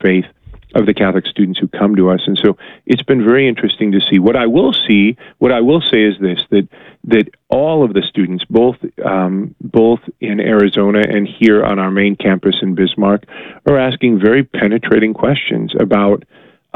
faith of the Catholic students who come to us. And so it's been very interesting to see. What I will say is this, that all of the students, both in Arizona and here on our main campus in Bismarck, are asking very penetrating questions about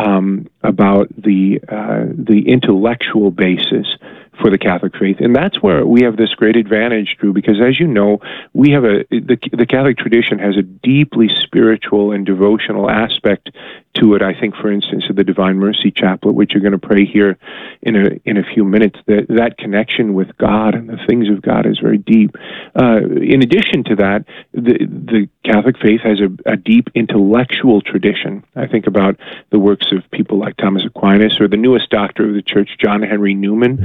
the intellectual basis for the Catholic faith. And that's where we have this great advantage, Drew, because as you know, we have the Catholic tradition has a deeply spiritual and devotional aspect to it. I think, for instance, of the Divine Mercy Chaplet, which you're going to pray here in a few minutes, that connection with God and the things of God is very deep. In addition to that, the Catholic faith has a deep intellectual tradition. I think about the works of people like Thomas Aquinas or the newest doctor of the Church, John Henry Newman.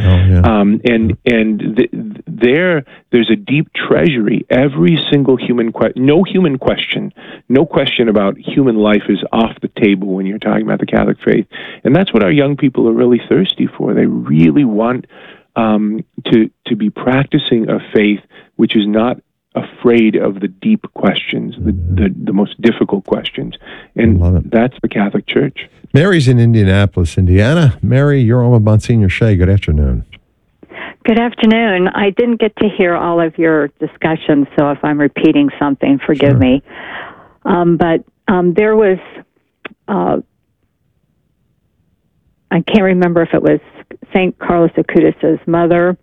There's a deep treasury. Every single no question about human life is off the table when you're talking about the Catholic faith. And that's what our young people are really thirsty for. They really want to be practicing a faith which is not afraid of the deep questions, the most difficult questions. And that's the Catholic Church. Mary's in Indianapolis, Indiana. Mary, you're on with Monsignor Shea. Good afternoon. Good afternoon. I didn't get to hear all of your discussion, so if I'm repeating something, forgive me. But there was, I can't remember if it was St. Carlos Acutis' mother,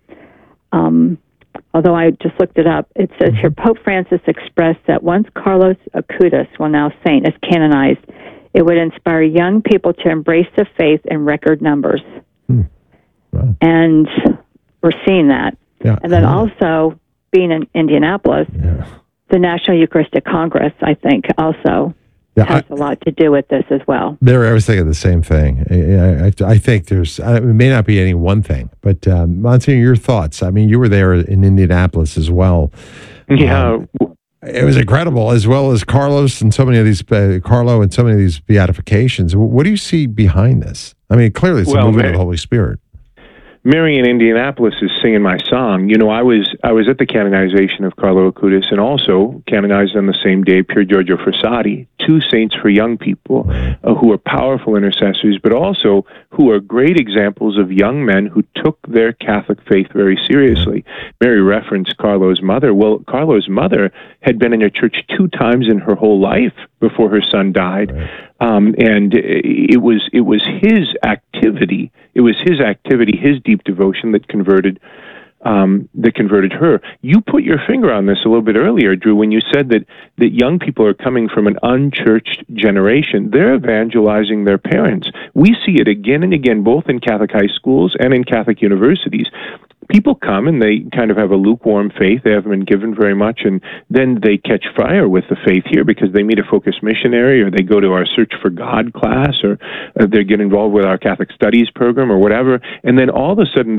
although I just looked it up. It says here, Pope Francis expressed that once Carlos Acutis, well now saint, is canonized, it would inspire young people to embrace the faith in record numbers. Wow. And we're seeing that. Yeah. And then also, being in Indianapolis, the National Eucharistic Congress, I think, also has a lot to do with this as well. I was thinking the same thing. I think it may not be any one thing, but Monsignor, your thoughts. I mean, you were there in Indianapolis as well. Yeah. It was incredible, as well as Carlos and so many of these, Carlo and so many of these beatifications. What do you see behind this? I mean, clearly it's a movement of the Holy Spirit. Mary in Indianapolis is singing my song. You know, I was at the canonization of Carlo Acutis and also canonized on the same day Pier Giorgio Frassati, two saints for young people who are powerful intercessors, but also who are great examples of young men who took their Catholic faith very seriously. Mary referenced Carlo's mother. Well, Carlo's mother had been in a church 2 times in her whole life before her son died. And it was his activity. It was his activity, his deep devotion that converted her. You put your finger on this a little bit earlier, Drew, when you said that young people are coming from an unchurched generation. They're evangelizing their parents. We see it again and again, both in Catholic high schools and in Catholic universities. People come and they kind of have a lukewarm faith. They haven't been given very much, and then they catch fire with the faith here because they meet a focused missionary, or they go to our Search for God class, or they get involved with our Catholic Studies program or whatever, and then all of a sudden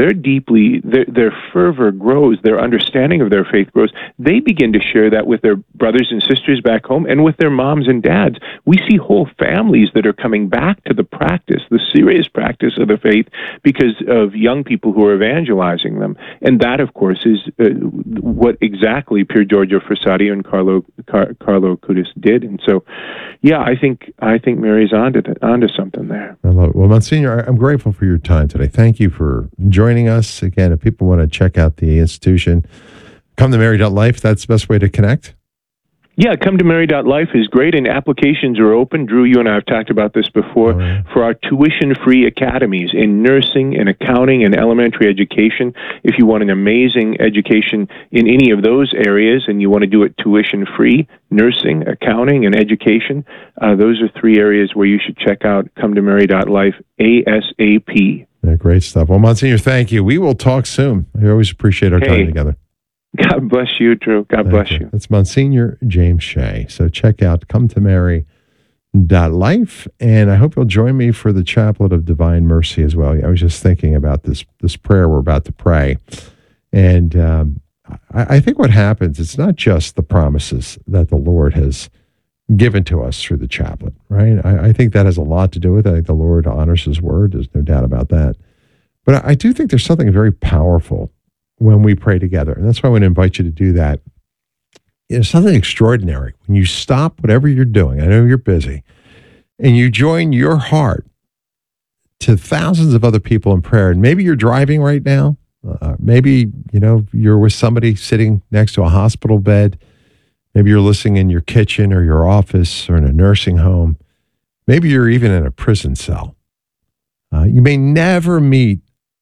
their fervor grows, their understanding of their faith grows. They begin to share that with their brothers and sisters back home and with their moms and dads. We see whole families that are coming back to the serious practice of the faith because of young people who are evangelizing them. And that, of course, is what exactly Pier Giorgio Frassati and Carlo Acutis did. And so, yeah, I think Mary's onto something there. Well, Monsignor, I'm grateful for your time today. Thank you for joining us. Again, if people want to check out the institution, come to Mary.life. That's the best way to connect. Yeah, come to Mary.life is great, and applications are open. Drew, you and I have talked about this before, for our tuition-free academies in nursing and accounting and elementary education. If you want an amazing education in any of those areas and you want to do it tuition-free, nursing, accounting, and education, those are 3 areas where you should check out Come to Mary.life ASAP. Yeah, great stuff. Well, Monsignor, thank you. We will talk soon. I always appreciate our time together. God bless you, Drew. God bless you. That's Monsignor James Shea. So check out ComeToMary.life, and I hope you'll join me for the Chaplet of Divine Mercy as well. I was just thinking about this prayer we're about to pray, and I think what happens, it's not just the promises that the Lord has given to us through the chaplet, right? I think that has a lot to do with it. I think the Lord honors His word. There's no doubt about that. But I do think there's something very powerful when we pray together. And that's why I want to invite you to do that. It's something extraordinary when you stop whatever you're doing. I know you're busy. and you join your heart to thousands of other people in prayer, and maybe you're driving right now, maybe you're with somebody sitting next to a hospital bed, maybe you're listening in your kitchen or your office or in a nursing home, maybe you're even in a prison cell. You may never meet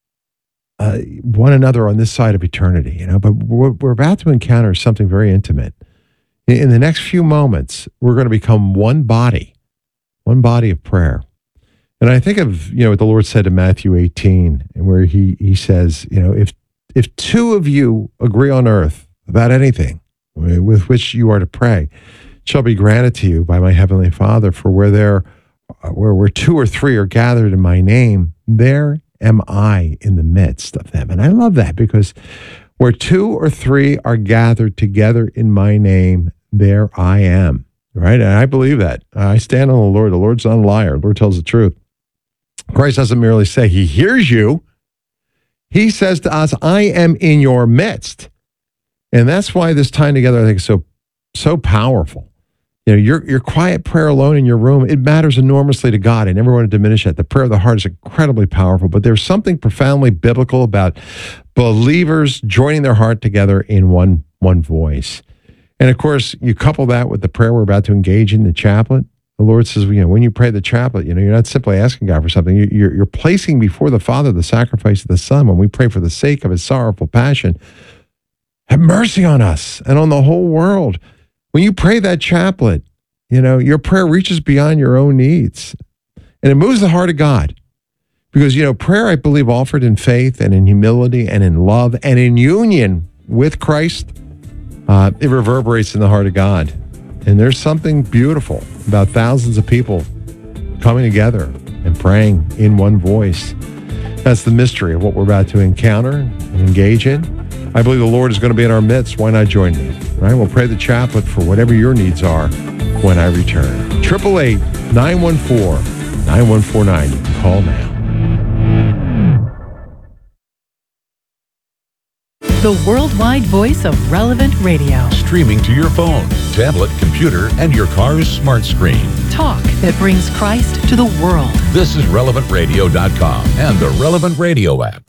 one another on this side of eternity, but we're about to encounter something very intimate. In the next few moments, we're going to become one body of prayer. And I think of, what the Lord said in Matthew 18, where he says, if two of you agree on earth about anything with which you are to pray, it shall be granted to you by my heavenly Father. For where two or three are gathered in my name, there am I in the midst of them. And I love that, because where two or three are gathered together in my name, there I am. Right? And I believe that. I stand on the Lord. The Lord's not a liar. The Lord tells the truth. Christ doesn't merely say he hears you. He says to us, I am in your midst. And that's why this time together, I think, is so powerful. Your quiet prayer alone in your room, it matters enormously to God. I never want to diminish that. The prayer of the heart is incredibly powerful, but there's something profoundly biblical about believers joining their heart together in one voice. And of course, you couple that with the prayer we're about to engage in, the chaplet. The Lord says, when you pray the chaplet, you're not simply asking God for something. You're placing before the Father the sacrifice of the Son. When we pray for the sake of his sorrowful passion, have mercy on us and on the whole world. When you pray that chaplet, your prayer reaches beyond your own needs. And it moves the heart of God. Because, prayer, I believe, offered in faith and in humility and in love and in union with Christ, it reverberates in the heart of God. And there's something beautiful about thousands of people coming together and praying in one voice. That's the mystery of what we're about to encounter and engage in. I believe the Lord is going to be in our midst. Why not join me? Right? We'll pray the chaplet for whatever your needs are when I return. 888-914-9149. You can call now. The worldwide voice of Relevant Radio. Streaming to your phone, tablet, computer, and your car's smart screen. Talk that brings Christ to the world. This is RelevantRadio.com and the Relevant Radio app.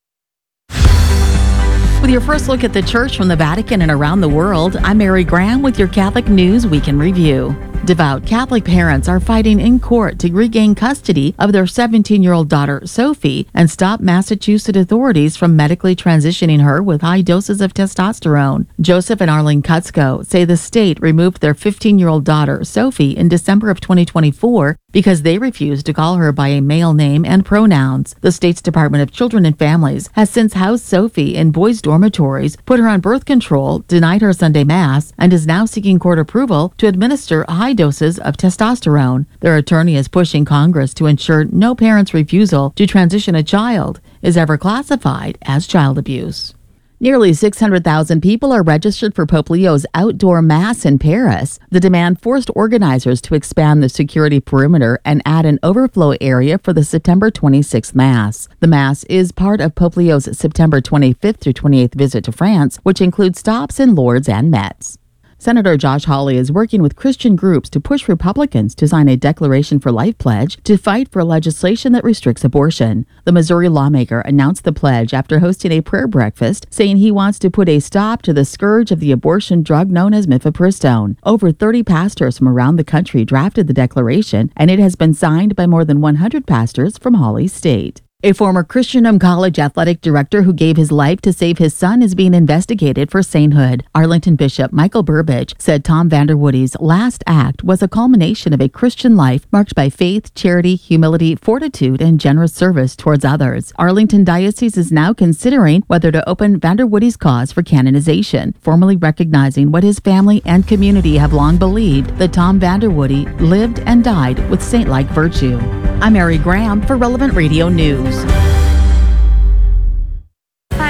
With your first look at the church from the Vatican and around the world, I'm Mary Graham with your Catholic News Week in Review. Devout Catholic parents are fighting in court to regain custody of their 17-year-old daughter, Sophie, and stop Massachusetts authorities from medically transitioning her with high doses of testosterone. Joseph and Arlene Kutzko say the state removed their 15-year-old daughter, Sophie, in December of 2024 because they refused to call her by a male name and pronouns. The state's Department of Children and Families has since housed Sophie in boys' dormitories, put her on birth control, denied her Sunday Mass, and is now seeking court approval to administer high doses of testosterone. Their attorney is pushing Congress to ensure no parent's refusal to transition a child is ever classified as child abuse. Nearly 600,000 people are registered for Pope Leo's outdoor Mass in Paris. The demand forced organizers to expand the security perimeter and add an overflow area for the September 26th Mass. The Mass is part of Pope Leo's September 25th through 28th visit to France, which includes stops in Lourdes and Metz. Senator Josh Hawley is working with Christian groups to push Republicans to sign a Declaration for Life pledge to fight for legislation that restricts abortion. The Missouri lawmaker announced the pledge after hosting a prayer breakfast, saying he wants to put a stop to the scourge of the abortion drug known as mifepristone. Over 30 pastors from around the country drafted the declaration, and it has been signed by more than 100 pastors from Hawley's state. A former Christianum College athletic director who gave his life to save his son is being investigated for sainthood. Arlington Bishop Michael Burbidge said Tom Vanderwoody's last act was a culmination of a Christian life marked by faith, charity, humility, fortitude, and generous service towards others. Arlington Diocese is now considering whether to open Vanderwoody's cause for canonization, formally recognizing what his family and community have long believed, that Tom Vanderwoody lived and died with saint-like virtue. I'm Mary Graham for Relevant Radio News. Hi, my name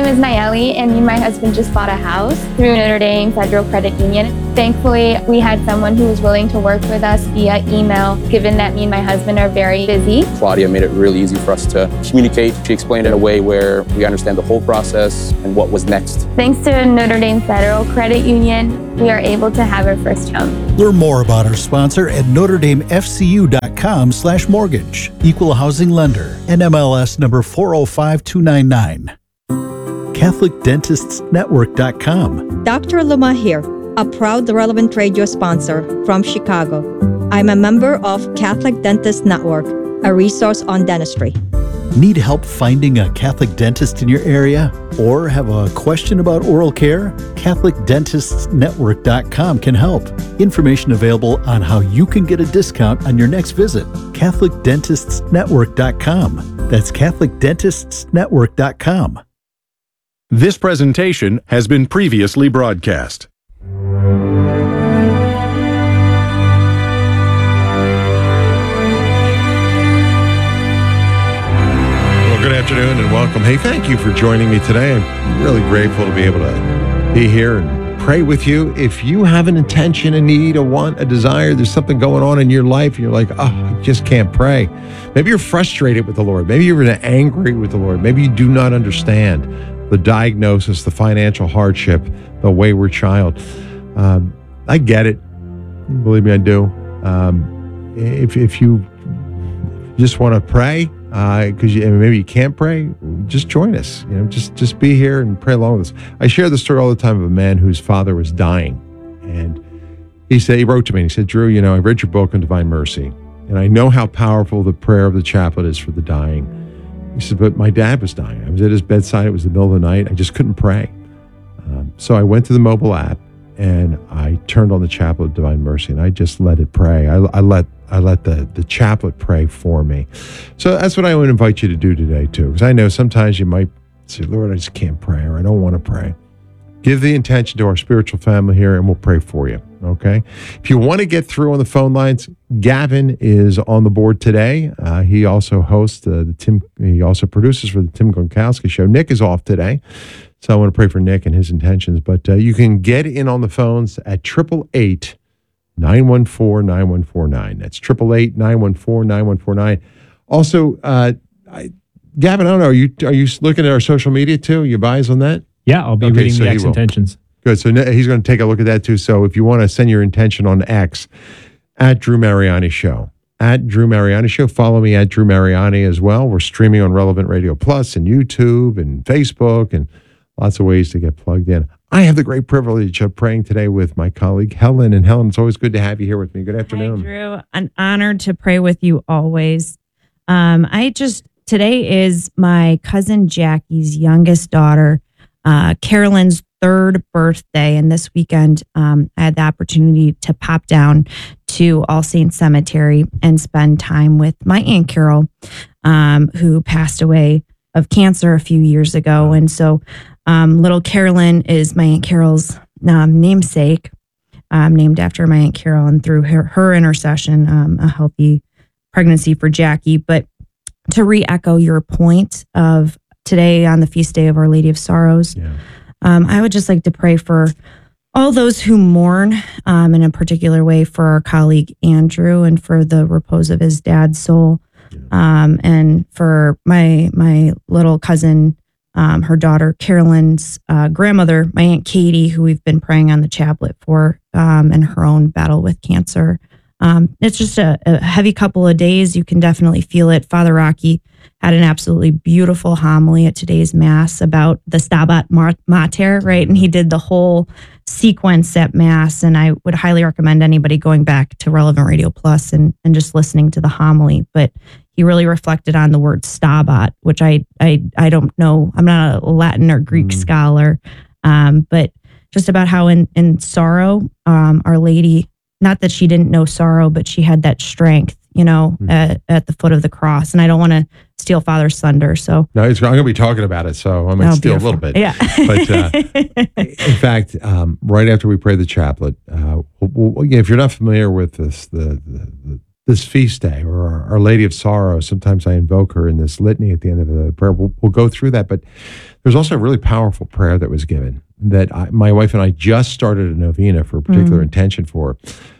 is Nayeli, and me and my husband just bought a house through Notre Dame Federal Credit Union. Thankfully, we had someone who was willing to work with us via email, given that me and my husband are very busy. Claudia made it really easy for us to communicate. She explained it in a way where we understand the whole process and what was next. Thanks to Notre Dame Federal Credit Union, we are able to have our first home. Learn more about our sponsor at NotreDameFCU.com/mortgage. Equal housing lender. NMLS number 405299. CatholicDentistsNetwork.com. Dr. Luma here, a proud Relevant Radio sponsor from Chicago. I'm a member of Catholic Dentist Network, a resource on dentistry. Need help finding a Catholic dentist in your area? Or have a question about oral care? CatholicDentistsNetwork.com can help. Information available on how you can get a discount on your next visit. CatholicDentistsNetwork.com. That's CatholicDentistsNetwork.com. This presentation has been previously broadcast. Good afternoon and welcome. Hey, thank you for joining me today. I'm really grateful to be able to be here and pray with you. If you have an intention, a need, a want, a desire, there's something going on in your life, and you're like, oh, I just can't pray. Maybe you're frustrated with the Lord. Maybe you're angry with the Lord. Maybe you do not understand the diagnosis, the financial hardship, the wayward child. I get it. Believe me, I do. If you just want to pray, because maybe you can't pray, just join us. Just be here and pray along with us. I share the story all the time of a man whose father was dying, and he wrote to me and he said, Drew, I read your book on Divine Mercy, and I know how powerful the prayer of the chaplet is for the dying. He said, but my dad was dying. I was at his bedside. It was the middle of the night. I just couldn't pray. So I went to the mobile app and I turned on the chaplet of Divine Mercy, and I just let it pray. I let the chaplet pray for me. So that's what I would invite you to do today too, because I know sometimes you might say, Lord, I just can't pray, or I don't want to pray. Give the intention to our spiritual family here, and we'll pray for you, okay? If you want to get through on the phone lines, Gavin is on the board today. He also hosts he also produces for the Tim Gronkowski Show. Nick is off today, so I want to pray for Nick and his intentions. But you can get in on the phones at 888-914-9149. That's 888-914-9149. Also, Gavin, I don't know, are you looking at our social media too? You eyes on that? Yeah, I'll be reading the X intentions. Good. So he's going to take a look at that too. So if you want to send your intention on X, at Drew Mariani Show. At Drew Mariani Show. Follow me at Drew Mariani as well. We're streaming on Relevant Radio Plus and YouTube and Facebook and lots of ways to get plugged in. I have the great privilege of praying today with my colleague, Helen. And Helen, it's always good to have you here with me. Good afternoon. Hi, Drew. An honor to pray with you always. Today is my cousin Jackie's youngest daughter, Carolyn's 3rd birthday. And this weekend, I had the opportunity to pop down to All Saints Cemetery and spend time with my Aunt Carol, who passed away of cancer a few years ago. And so little Carolyn is my Aunt Carol's namesake, named after my Aunt Carol, and through her intercession, a healthy pregnancy for Jackie. But to re-echo your point of today on the feast day of Our Lady of Sorrows, I would just like to pray for all those who mourn, in a particular way for our colleague Andrew and for the repose of his dad's soul, and for my little cousin, her daughter Carolyn's grandmother, my Aunt Katie, who we've been praying on the chaplet for, in her own battle with cancer. It's just a heavy couple of days. You can definitely feel it. Father Rocky had an absolutely beautiful homily at today's Mass about the Stabat Mater, right? And he did the whole sequence at Mass. And I would highly recommend anybody going back to Relevant Radio Plus and just listening to the homily. But he really reflected on the word Stabat, which I don't know. I'm not a Latin or Greek scholar, but just about how in sorrow, Our Lady, not that she didn't know sorrow, but she had that strength, at the foot of the cross. And I don't want to steal Father's thunder. So no, I'm going to be talking about it. So I'm going to steal beautiful. A little bit. Yeah. But in fact, right after we pray the chaplet, if you're not familiar with this, the this feast day, or Our Lady of Sorrows. Sometimes I invoke her in this litany at the end of the prayer. We'll go through that, but there's also a really powerful prayer that was given that my wife and I just started a novena for a particular intention for,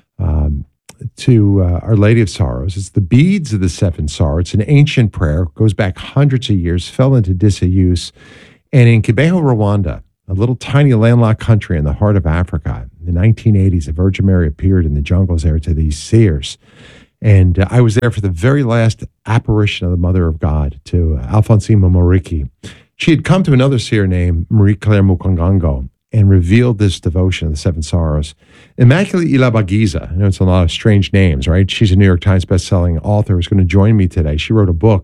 to Our Lady of Sorrows. It's the beads of the seven sorrows. It's an ancient prayer, goes back hundreds of years, fell into disuse. And in Kibeho, Rwanda, a little tiny landlocked country in the heart of Africa, in the 1980s, the Virgin Mary appeared in the jungles there to these seers. And I was there for the very last apparition of the Mother of God, to Alphonsine Momoriki. She had come to another seer named Marie-Claire Mukangango and revealed this devotion of the Seven Sorrows. Immaculate Irabagiza, I know it's a lot of strange names, right? She's a New York Times bestselling author who's going to join me today. She wrote a book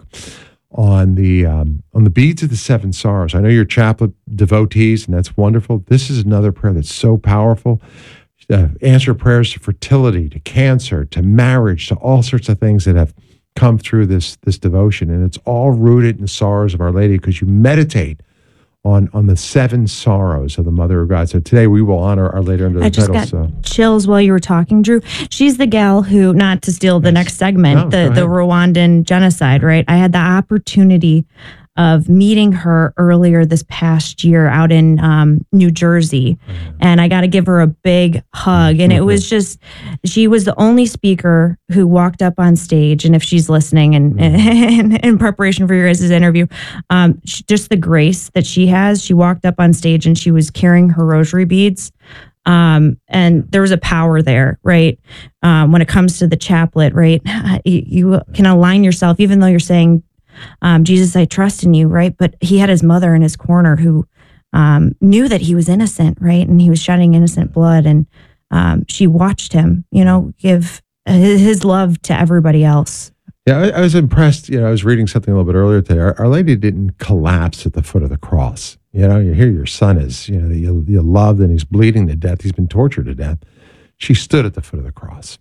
on the beads of the seven sorrows. I know you're chaplet devotees, and that's wonderful. This is another prayer that's so powerful. Answer prayers to fertility, to cancer, to marriage, to all sorts of things that have come through this devotion. And it's all rooted in the sorrows of Our Lady, because you meditate on the seven sorrows of the Mother of God. So today we will honor Our Lady under the pedal. I just got chills while you were talking, Drew. She's the gal who, not to steal the next segment, the Rwandan genocide, right? I had the opportunity of meeting her earlier this past year out in New Jersey. And I got to give her a big hug. And it was just, she was the only speaker who walked up on stage. And if she's listening and in preparation for your guys' interview, just the grace that she has, she walked up on stage and she was carrying her rosary beads. And there was a power there, right? When it comes to the chaplet, right? You can align yourself, even though you're saying, Jesus, I trust in you, right? But he had his mother in his corner who knew that he was innocent, right? And he was shedding innocent blood. And she watched him, give his love to everybody else. Yeah, I was impressed. I was reading something a little bit earlier today. Our Lady didn't collapse at the foot of the cross. You hear your son is, that you loved, and he's bleeding to death. He's been tortured to death. She stood at the foot of the cross,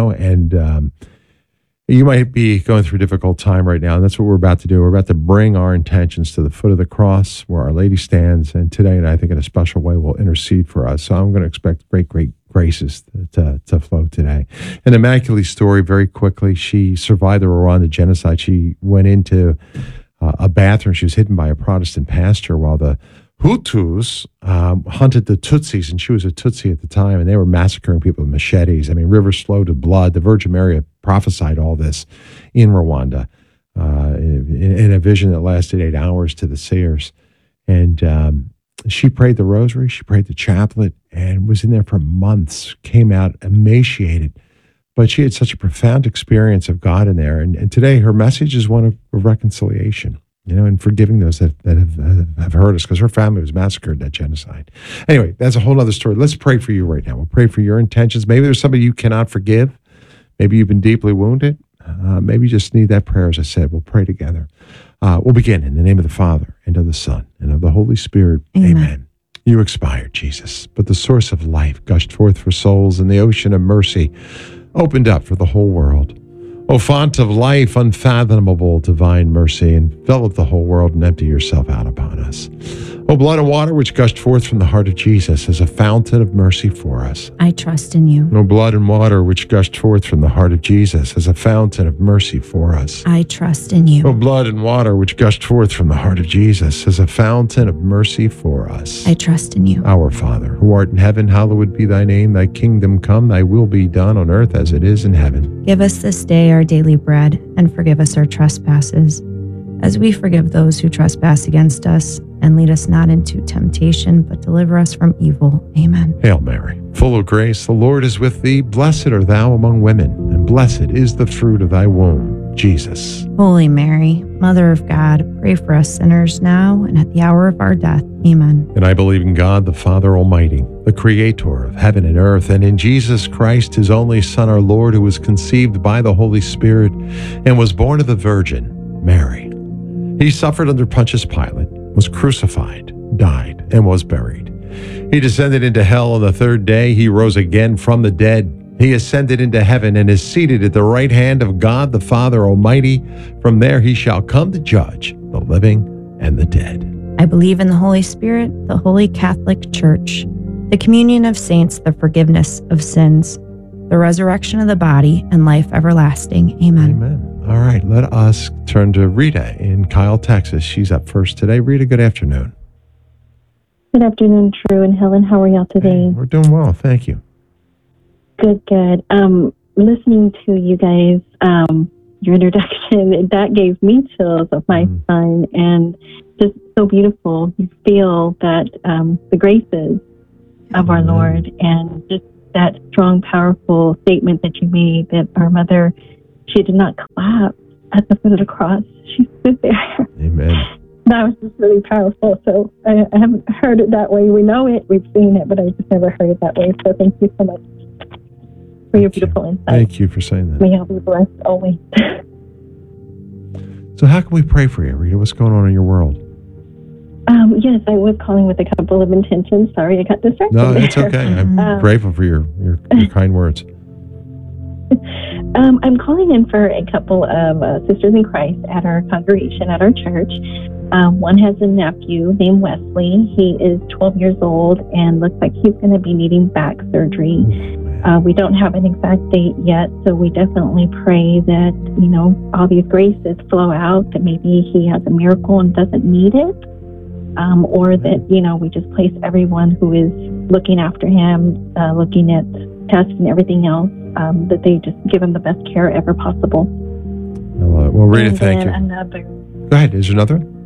and you might be going through a difficult time right now, and that's what we're about to do. We're about to bring our intentions to the foot of the cross where Our Lady stands, and today, and I think in a special way, will intercede for us. So I'm going to expect great, great graces to flow today. An Immaculate story, very quickly. She survived the Rwanda genocide. She went into a bathroom. She was hidden by a Protestant pastor while the Hutus hunted the Tutsis, and she was a Tutsi at the time, and they were massacring people with machetes. I mean, rivers flowed with blood. The Virgin Mary prophesied all this in Rwanda in a vision that lasted 8 hours to the seers. And she prayed the rosary, she prayed the chaplet, and was in there for months, came out emaciated. But she had such a profound experience of God in there. And today her message is one of reconciliation. And forgiving those that have hurt us, because her family was massacred in that genocide. Anyway, that's a whole other story. Let's pray for you right now. We'll pray for your intentions. Maybe there's somebody you cannot forgive. Maybe you've been deeply wounded. Maybe you just need that prayer, as I said. We'll pray together. We'll begin in the name of the Father, and of the Son, and of the Holy Spirit. Amen. You expired, Jesus, but the source of life gushed forth for souls, and the ocean of mercy opened up for the whole world. O font of life, unfathomable divine mercy, envelop the whole world and empty yourself out upon us. O blood and water which gushed forth from the heart of Jesus as a fountain of mercy for us. I trust in you. O blood and water which gushed forth from the heart of Jesus as a fountain of mercy for us. I trust in you. O blood and water which gushed forth from the heart of Jesus as a fountain of mercy for us. I trust in you. Our Father, who art in heaven, hallowed be thy name. Thy kingdom come, thy will be done on earth as it is in heaven. Give us this day our daily bread, and forgive us our trespasses, as we forgive those who trespass against us. And lead us not into temptation, but deliver us from evil. Amen. Hail Mary, full of grace, the Lord is with thee. Blessed art thou among women, and blessed is the fruit of thy womb, Jesus. Holy Mary, Mother of God, pray for us sinners now and at the hour of our death. Amen. And I believe in God, the Father Almighty, the Creator of heaven and earth, and in Jesus Christ, his only Son, our Lord, who was conceived by the Holy Spirit and was born of the Virgin Mary. He suffered under Pontius Pilate, was crucified, died, and was buried. He descended into hell on the third day. He rose again from the dead. He ascended into heaven and is seated at the right hand of God the Father Almighty. From there he shall come to judge the living and the dead. I believe in the Holy Spirit, the Holy Catholic Church, the communion of saints, the forgiveness of sins, the resurrection of the body, and life everlasting. Amen. Amen. All right, let us turn to Rita in Kyle, Texas. She's up first today. Rita, good afternoon. Good afternoon, Drew and Helen. How are y'all today? We're doing well, thank you. Good. Listening to you guys, your introduction, that gave me chills of my son, and just so beautiful. You feel that the graces of our Lord, and just that strong, powerful statement that you made that our mother, she did not collapse at the foot of the cross. She stood there. Amen. That was just really powerful. So I haven't heard it that way. We know it, we've seen it, but I just never heard it that way. So thank you so much for your beautiful insight. Thank you for saying that. May y'all be blessed always. So how can we pray for you, Rita? What's going on in your world? Yes, I was calling with a couple of intentions. Sorry, I got distracted. No, it's okay. I'm grateful for your kind words. I'm calling in for a couple of sisters in Christ at our congregation, at our church. One has a nephew named Wesley. He is 12 years old and looks like he's going to be needing back surgery. We don't have an exact date yet, so we definitely pray that, all these graces flow out, that maybe he has a miracle and doesn't need it, or that, we just place everyone who is looking after him, looking at tests and everything else, that they just give him the best care ever possible. Well, Rita, thank you. Go ahead. Is there another one?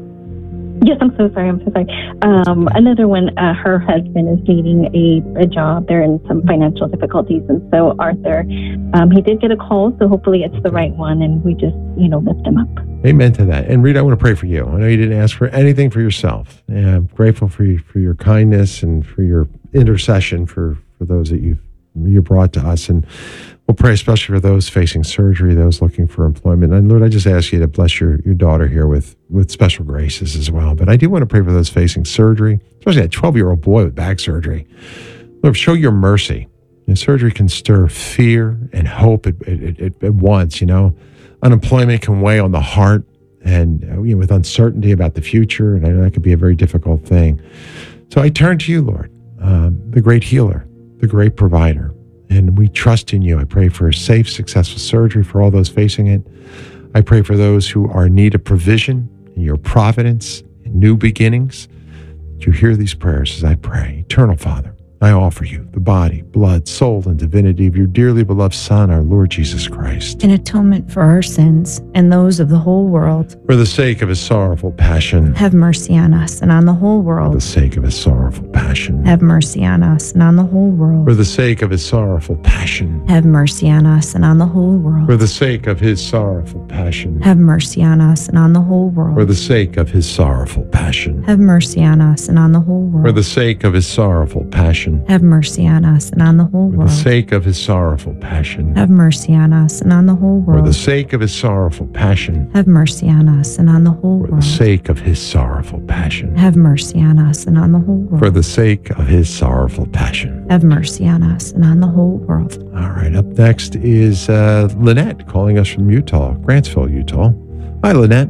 Yes, I'm so sorry. Another one, her husband is needing a job. They're in some financial difficulties. And so Arthur, he did get a call, so hopefully it's the right one, and we just, lift him up. Amen to that. And Rita, I want to pray for you. I know you didn't ask for anything for yourself. And I'm grateful for your kindness and for your intercession for those that you brought to us. And we'll pray especially for those facing surgery, those looking for employment. And Lord, I just ask you to bless your daughter here with special graces as well. But I do want to pray for those facing surgery, especially that 12-year-old boy with back surgery. Lord, show your mercy. And surgery can stir fear and hope at once, Unemployment can weigh on the heart and with uncertainty about the future. And I know that could be a very difficult thing. So I turn to you, Lord, the great healer, the great provider. And we trust in you. I pray for a safe, successful surgery for all those facing it. I pray for those who are in need of provision in your providence and new beginnings. You hear these prayers as I pray. Eternal Father, I offer you the body, blood, soul, and divinity of your dearly beloved Son, our Lord Jesus Christ. In atonement for our sins and those of the whole world. For the sake of his sorrowful passion. Have mercy on us and on the whole world. For the sake of his sorrowful passion. Have mercy on us and on the whole world. For the sake of his sorrowful passion. Have mercy on us and on the whole world. For the sake of his sorrowful passion. Have mercy on us and on the whole world. For the sake of his sorrowful passion. Have mercy on us and on the whole world. For the sake of his sorrowful passion. Have mercy on us and on the whole world. For the sake of his sorrowful passion. Have mercy on us and on the whole world. For the sake of his sorrowful passion. Have mercy on us and on the whole world. For the sake of his sorrowful passion. Have mercy on us and on the whole world. For the sake of his sorrowful passion. Have mercy on us and on the whole world. All right, up next is Lynette calling us from Utah, Grantsville, Utah. Hi, Lynette.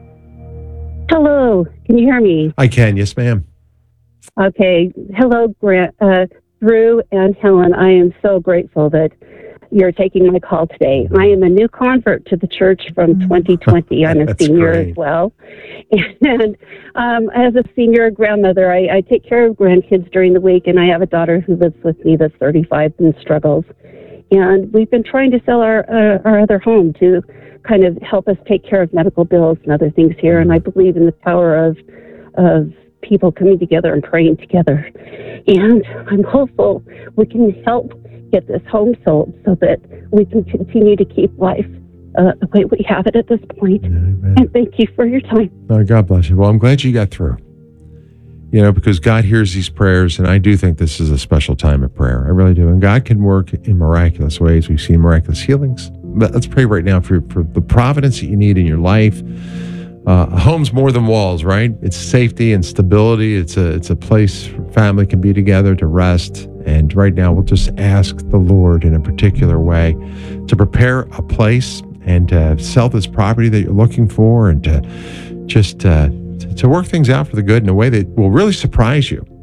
Hello. Can you hear me? I can, yes, ma'am. Okay. Hello, Drew and Helen. I am so grateful that you're taking my call today. I am a new convert to the church from 2020. I'm a senior as well. And as a senior grandmother, I take care of grandkids during the week, and I have a daughter who lives with me that's 35 and struggles. And we've been trying to sell our other home to kind of help us take care of medical bills and other things here. And I believe in the power of people coming together and praying together. And I'm hopeful we can help get this home sold so that we can continue to keep life the way we have it at this point. Amen. And thank you for your time. Oh, God bless you. Well, I'm glad you got through. Because God hears these prayers, and I do think this is a special time of prayer. I really do. And God can work in miraculous ways. We've seen miraculous healings. But let's pray right now for the providence that you need in your life. A home's more than walls, right? It's safety and stability. It's a place family can be together to rest. And right now, we'll just ask the Lord in a particular way to prepare a place and to sell this property that you're looking for, and to just to work things out for the good in a way that will really surprise you.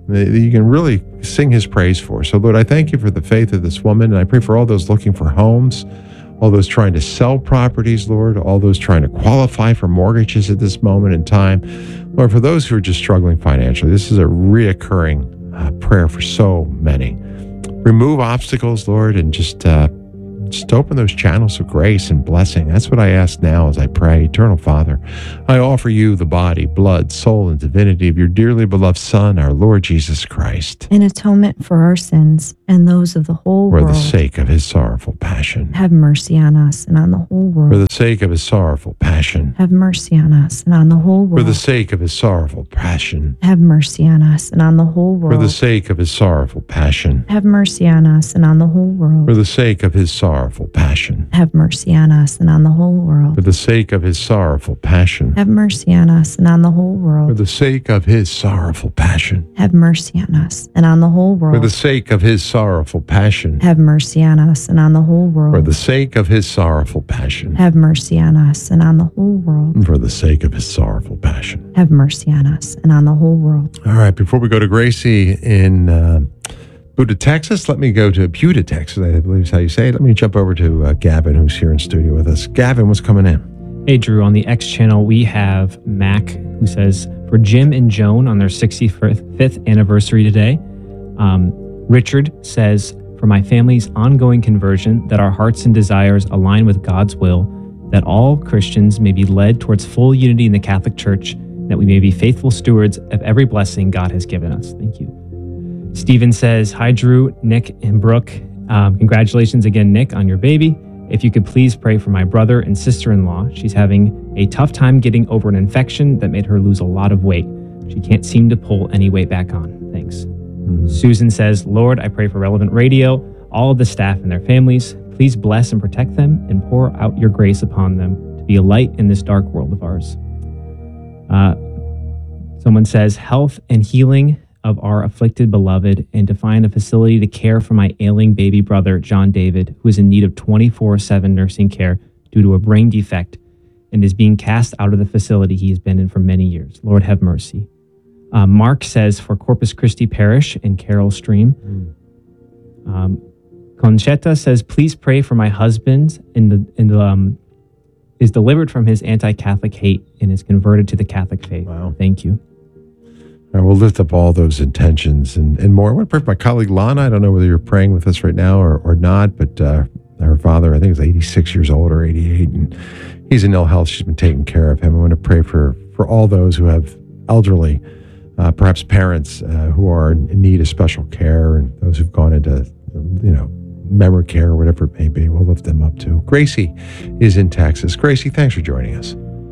that you can really sing his praise for. So, Lord, I thank you for the faith of this woman, and I pray for all those looking for homes, all those trying to sell properties, Lord, all those trying to qualify for mortgages at this moment in time. Lord, for those who are just struggling financially, this is a reoccurring prayer for so many. Remove obstacles, Lord, and just open those channels of grace and blessing. That's what I ask now as I pray. Eternal Father, I offer you the body, blood, soul, and divinity of your dearly beloved Son, our Lord Jesus Christ, in atonement for our sins and those of the whole world. For the sake of his sorrowful passion. Have mercy on us and on the whole world. For the sake of his sorrowful passion. Have mercy on us and on the whole world. For the sake of his sorrowful passion. Have mercy on us and on the whole world. For the sake of his sorrowful passion. Have mercy on us and on the whole world. For the sake of his sorrowful passion. Have mercy on us and on the whole world. For the sake of his sorrowful passion. Have mercy on us and on the whole world. For the sake of his sorrowful passion. Have mercy on us and on the whole world. For the sake of his sorrowful passion. Have mercy on us and on the whole world. For the sake of his sorrowful passion. Have mercy on us and on the whole world. For the sake of his sorrowful passion. Have mercy on us and on the whole world. All right, before we go to Gracie in Buda, Texas, let me go to Buda, Texas, I believe is how you say it. Let me jump over to Gavin, who's here in studio with us. Gavin, what's coming in? Hey, Drew, on the X channel, we have Mac, who says, for Jim and Joan on their 65th anniversary today. Richard says, for my family's ongoing conversion, that our hearts and desires align with God's will, that all Christians may be led towards full unity in the Catholic Church, that we may be faithful stewards of every blessing God has given us. Thank you. Stephen says, hi, Drew, Nick, and Brooke. Congratulations again, Nick, on your baby. If you could please pray for my brother and sister-in-law. She's having a tough time getting over an infection that made her lose a lot of weight. She can't seem to pull any weight back on. Thanks. Susan says, Lord, I pray for Relevant Radio, all of the staff and their families. Please bless and protect them and pour out your grace upon them to be a light in this dark world of ours. Someone says, health and healing of our afflicted beloved, and to find a facility to care for my ailing baby brother, John David, who is in need of 24/7 nursing care due to a brain defect and is being cast out of the facility he has been in for many years. Lord, have mercy. Mark says, for Corpus Christi Parish in Carroll Stream. Conchetta says, please pray for my husband is delivered from his anti-Catholic hate and is converted to the Catholic faith. Wow. Thank you. All right, we'll lift up all those intentions and more. I want to pray for my colleague Lana. I don't know whether you're praying with us right now or not, but her father, I think, is 86 years old or 88, and he's in ill health. She's been taking care of him. I want to pray for all those who have elderly, perhaps parents who are in need of special care, and those who've gone into, memory care or whatever it may be. We'll lift them up too. Gracie is in Texas. Gracie, thanks for joining us.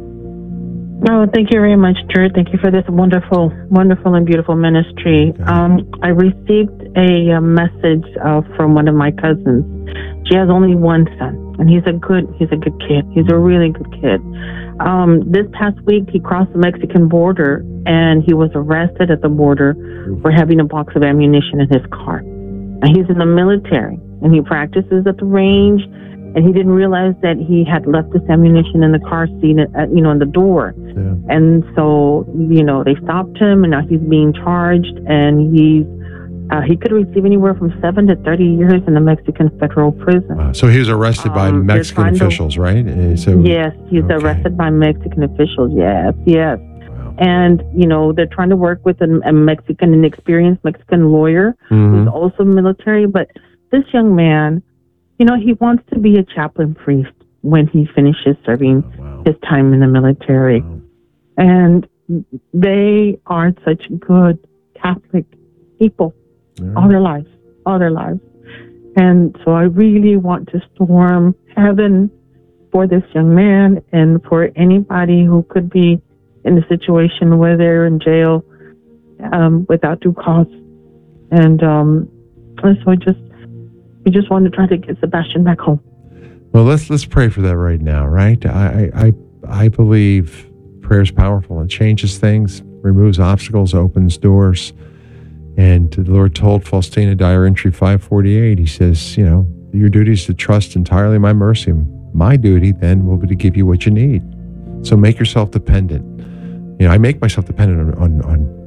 Oh, thank you very much, Drew. Thank you for this wonderful, wonderful and beautiful ministry. I received a message from one of my cousins. She has only one son, and he's a good kid. He's a really good kid. This past week, he crossed the Mexican border, and he was arrested at the border for having a box of ammunition in his car. And he's in the military, and he practices at the range. And he didn't realize that he had left this ammunition in the car seat, in the door. Yeah. And so, they stopped him, and now he's being charged, and he could receive anywhere from 7 to 30 years in the Mexican federal prison. Wow. So he was arrested by Mexican officials, right? Yes, he's arrested by Mexican officials. Yes. Wow. And, they're trying to work with an experienced Mexican lawyer who's also military. But this young man, he wants to be a chaplain priest when he finishes serving his time in the military. Wow. And they are such good Catholic people all their lives. And so I really want to storm heaven for this young man and for anybody who could be in a situation where they're in jail without due cause. And so we just want to try to get Sebastian back home. Well, let's pray for that right now, right? I believe prayer is powerful and changes things, removes obstacles, opens doors. And the Lord told Faustina Dyer Entry 548, he says, your duty is to trust entirely my mercy. My duty then will be to give you what you need. So make yourself dependent. I make myself dependent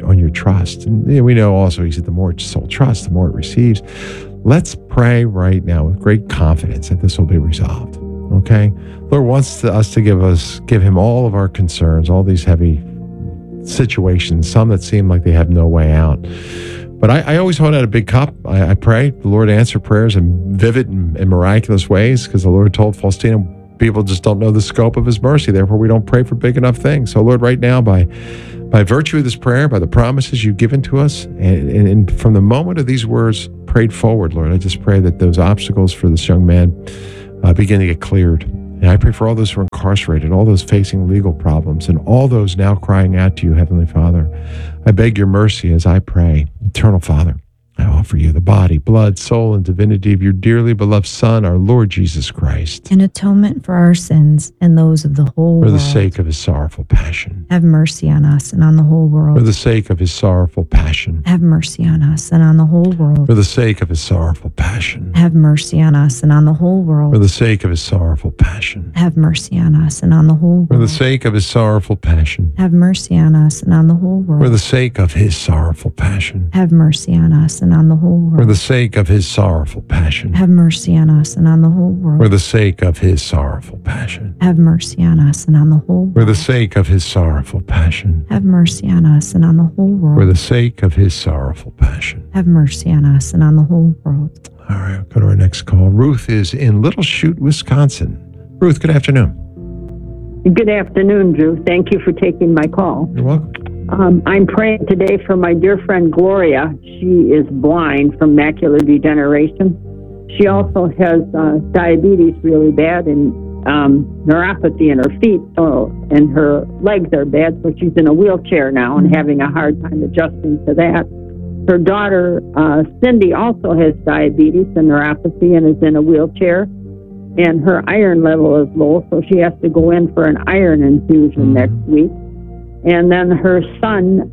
on your trust. And we know also, he said, the more soul trusts, the more it receives. Let's pray right now with great confidence that this will be resolved. Okay? Lord wants us to give him all of our concerns, all these heavy situations, some that seem like they have no way out. But I always hold out a big cup. I pray. The Lord answer prayers in vivid and miraculous ways, because the Lord told Faustina, people just don't know the scope of his mercy. Therefore, we don't pray for big enough things. So, Lord, right now, by virtue of this prayer, by the promises you've given to us, and from the moment of these words prayed forward, Lord, I just pray that those obstacles for this young man begin to get cleared. And I pray for all those who are incarcerated, all those facing legal problems, and all those now crying out to you, Heavenly Father. I beg your mercy as I pray. Eternal Father, I offer you the body, blood, soul, and divinity of your dearly beloved Son, our Lord Jesus Christ. In atonement for our sins and those of the whole For the world. sake of his sorrowful passion. Have mercy on us and on the whole world. For the sake of his sorrowful passion. Have mercy on us and on the whole world. For the sake of his sorrowful passion. Have mercy on us and on the whole world. For the sake of his sorrowful passion. Have mercy on us and on the whole world. For the sake of his sorrowful passion. Have mercy on us and on the whole world. For the sake of his sorrowful passion. Have mercy on us and on the whole world. For the sake of his sorrowful passion. Have mercy on us and on the whole world. For the sake of his sorrowful passion. Have mercy on us and on the whole world. For the sake of his sorrowful passion. Have mercy on us and on the whole world. For the sake of his sorrowful passion. Have mercy on us and on the whole world. All right, I'll go to our next call. Ruth is in Little Chute, Wisconsin. Ruth, good afternoon. Good afternoon, Drew. Thank you for taking my call. You're welcome. I'm praying today for my dear friend Gloria. She is blind from macular degeneration. She also has diabetes really bad and neuropathy in her feet, and her legs are bad, so she's in a wheelchair now and having a hard time adjusting to that. Her daughter, Cindy, also has diabetes and neuropathy and is in a wheelchair, and her iron level is low, so she has to go in for an iron infusion next week. And then her son,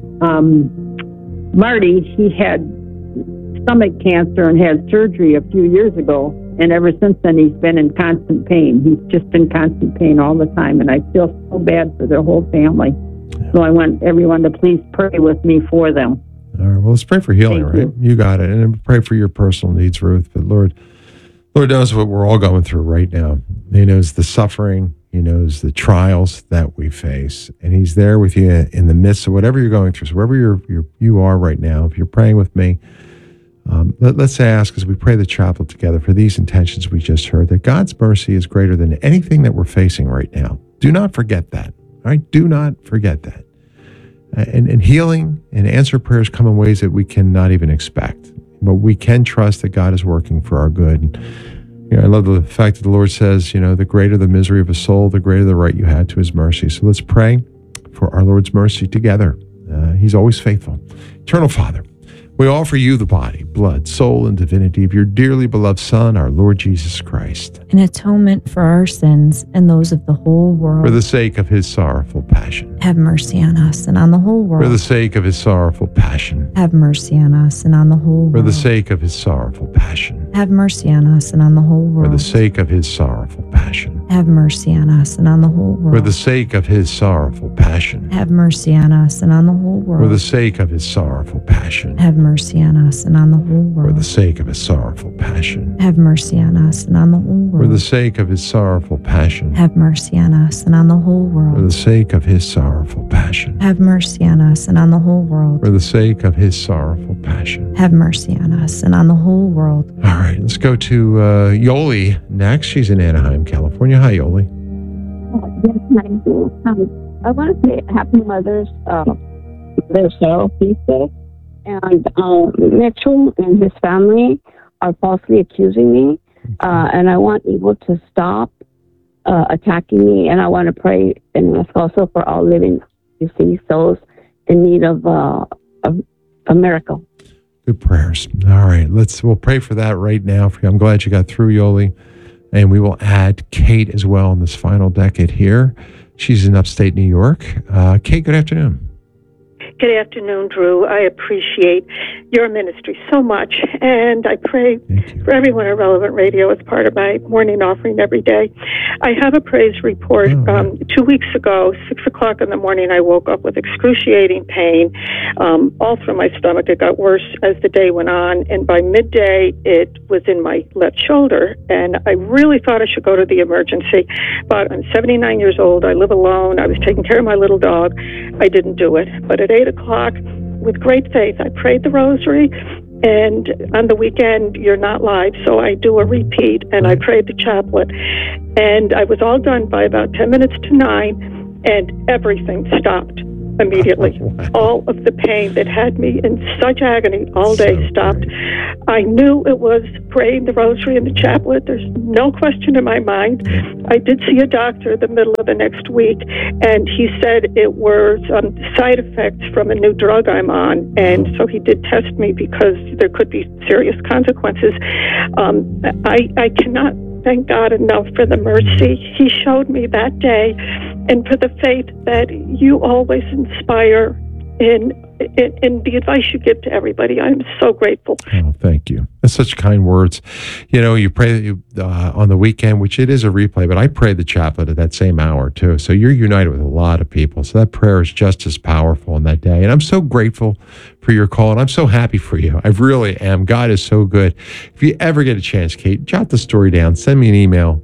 Marty, he had stomach cancer and had surgery a few years ago. And ever since then, he's been in constant pain. He's just in constant pain all the time. And I feel so bad for their whole family. So I want everyone to please pray with me for them. All right, well, let's pray for healing, right? You got it. And pray for your personal needs, Ruth. But Lord knows what we're all going through right now. He knows the suffering. He knows the trials that we face, and he's there with you in the midst of whatever you're going through. So wherever you are right now, if you're praying with me, let's ask as we pray the chapel together for these intentions we just heard, that God's mercy is greater than anything that we're facing right now. Do not forget that. All right? Do not forget that. And healing and answer prayers come in ways that we cannot even expect. But we can trust that God is working for our good. And, I love the fact that the Lord says, the greater the misery of a soul, the greater the right you have to his mercy. So let's pray for our Lord's mercy together. He's always faithful. Eternal Father, we offer you the body, blood, soul, and divinity of your dearly beloved Son, our Lord Jesus Christ. In atonement for our sins and those of the whole world. For the sake of his sorrowful passion. Have mercy on us and on the whole world. For the sake of his sorrowful passion. Have mercy on us and on the whole world. For the sake of his sorrowful passion. Have mercy on us and on the whole world. For the sake of his sorrowful passion. Have mercy on us and on the whole world. For the sake of his sorrowful passion. Have mercy on us and on the whole world. For the sake of his sorrowful passion. Have mercy on us and on the whole world. For the sake of his sorrowful passion. Have mercy on us and on the whole world. For the sake of his sorrowful passion. Have mercy on us and on the whole world. For the sake of his sorrowful passion. Have mercy on us and on the whole world. For the sake of his sorrowful passion. Have mercy on us and on the whole world. All right, let's go to Yoli next. She's in Anaheim, California. Hi, Yoli. Yes, thank you. I want to say Happy Mother's Sorrow Feast Day. And Mitchell and his family are falsely accusing me. And I want evil to stop attacking me. And I want to pray and ask also for all living deceased souls in need of a miracle. Good prayers. All right, we'll pray for that right now. I'm glad you got through, Yoli. And we will add Kate as well in this final decade here. She's in upstate New York. Kate, good afternoon. Good afternoon, Drew. I appreciate your ministry so much, and I pray for everyone at Relevant Radio as part of my morning offering every day. I have a praise report. 2 weeks ago, 6 o'clock in the morning, I woke up with excruciating pain all through my stomach. It got worse as the day went on, and by midday, it was in my left shoulder, and I really thought I should go to the emergency, but I'm 79 years old. I live alone. I was taking care of my little dog. I didn't do it, but at 8 o'clock, with great faith, I prayed the rosary, and on the weekend, you're not live, so I do a repeat, and I prayed the chaplet, and I was all done by about 10 minutes to 9, and everything stopped immediately. All of the pain that had me in such agony all day stopped. I knew it was praying the rosary and the chaplet. There's no question in my mind. I did see a doctor the middle of the next week, and he said it were side effects from a new drug I'm on, and so he did test me because there could be serious consequences. I cannot thank God enough for the mercy He showed me that day, and for the faith that you always inspire in the advice you give to everybody. I'm so grateful. Oh, thank you. That's such kind words. You know, you pray on the weekend, which it is a replay, but I pray the chaplet at that same hour too. So you're united with a lot of people. So that prayer is just as powerful on that day. And I'm so grateful for your call, and I'm so happy for you. I really am. God is so good. If you ever get a chance, Kate, jot the story down. Send me an email.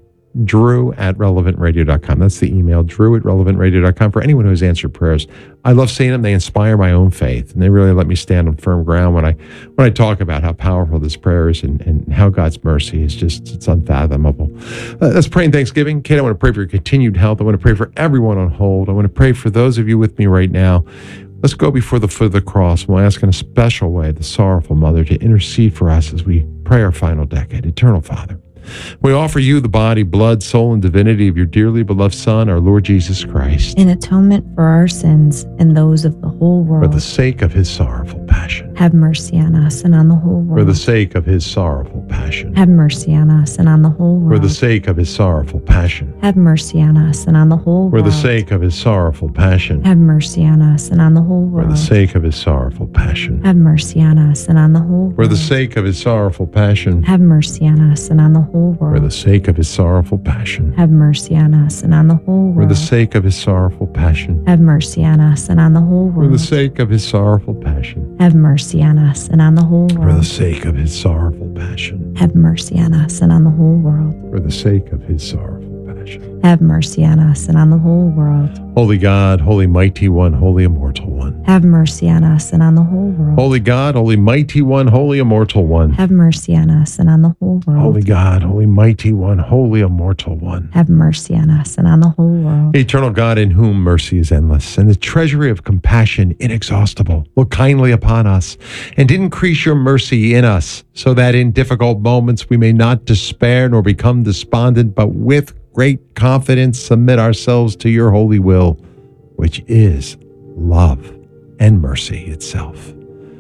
Drew@relevantradio.com. That's the email, Drew@relevantradio.com, for anyone who has answered prayers. I love seeing them. They inspire my own faith, and they really let me stand on firm ground when I talk about how powerful this prayer is and how God's mercy is it's unfathomable. Let's pray in Thanksgiving. Kate, I want to pray for your continued health. I want to pray for everyone on hold. I want to pray for those of you with me right now. Let's go before the foot of the cross. We'll ask in a special way the sorrowful mother to intercede for us as we pray our final decade. Eternal Father, we offer you the body, blood, soul, and divinity of your dearly beloved Son, our Lord Jesus Christ, in atonement for our sins and those of the whole world. For the sake of his sorrowful passion. Have mercy on us and on the whole world. For the sake of his sorrowful passion. Have mercy on us and on the whole world. For the sake of his sorrowful passion. Have mercy on us and on the whole world. For the sake of his sorrowful passion. Have mercy on us and on the whole world. For the sake of his sorrowful passion. Have mercy on us and on the whole world. For the sake of his sorrowful passion. Have mercy on us and on the whole world. For the sake of his sorrowful passion. Have mercy on us and on the whole world. For the sake of his sorrowful passion. Have mercy on us and on the whole world. For the sake of his sorrowful passion. Have mercy on us and on the whole world. For the sake of his sorrowful passion. Have mercy on us and on the whole world. For the sake of his sorrowful passion. Have mercy on us and on the whole world. Holy God, holy mighty one, holy immortal one. Have mercy on us and on the whole world. Holy God, holy mighty one, holy immortal one. Have mercy on us and on the whole world. Holy God, holy mighty one, holy immortal one. Have mercy on us and on the whole world. Eternal God, in whom mercy is endless and the treasury of compassion inexhaustible, look kindly upon us and increase your mercy in us, so that in difficult moments we may not despair nor become despondent, but with great confidence submit ourselves to your holy will, which is love and mercy itself.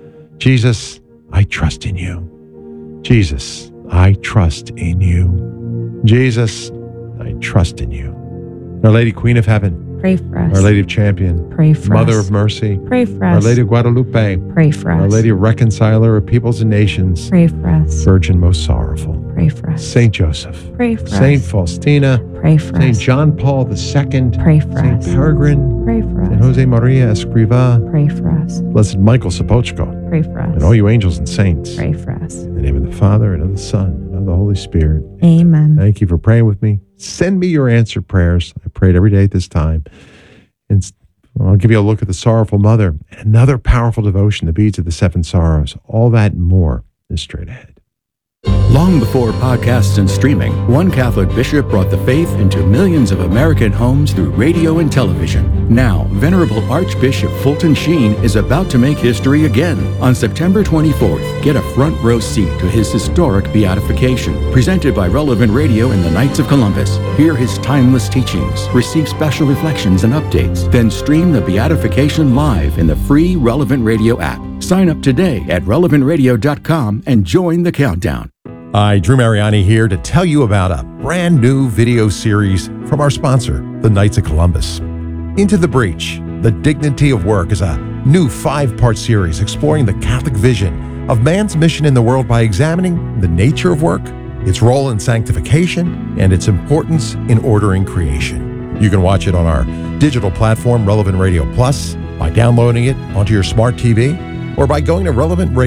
Jesus, I trust in you. Jesus, I trust in you. Jesus, I trust in you. Our Lady, Queen of Heaven, pray for us. Our Lady of Champion, pray for Mother us. of Mercy, pray for Our us. Lady of Guadalupe, pray for us. Our Lady of Reconciler of peoples and nations, pray for us. Virgin most sorrowful, pray for us. Saint Joseph, pray for Saint us. Faustina, pray for Saint us. John Paul II, pray for Saint us. Peregrine, pray for Saint us. Jose Maria Escriva, pray for us. Blessed Michael Sapochko, pray for us. and all you angels and saints. Pray for us. In the name of the Father, and of the Son, and of the Holy Spirit. Amen. Thank you for praying with me. Send me your answered prayers. I prayed every day at this time. And I'll give you a look at the Sorrowful Mother, another powerful devotion, the Beads of the Seven Sorrows. All that and more is straight ahead. Long before podcasts and streaming, one Catholic bishop brought the faith into millions of American homes through radio and television. Now, Venerable Archbishop Fulton Sheen is about to make history again. On September 24th, get a front row seat to his historic beatification, presented by Relevant Radio and the Knights of Columbus. Hear his timeless teachings, receive special reflections and updates, then stream the beatification live in the free Relevant Radio app. Sign up today at relevantradio.com and join the countdown. Hi, Drew Mariani here to tell you about a brand new video series from our sponsor, the Knights of Columbus. Into the Breach, The Dignity of Work is a new 5-part series exploring the Catholic vision of man's mission in the world by examining the nature of work, its role in sanctification, and its importance in ordering creation. You can watch it on our digital platform, Relevant Radio Plus, by downloading it onto your smart TV, or by going to